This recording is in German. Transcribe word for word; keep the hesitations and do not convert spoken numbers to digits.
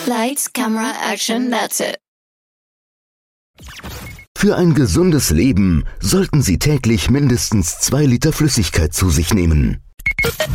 Lights, Camera, Action, that's it. Für ein gesundes Leben sollten Sie täglich mindestens zwei Liter Flüssigkeit zu sich nehmen.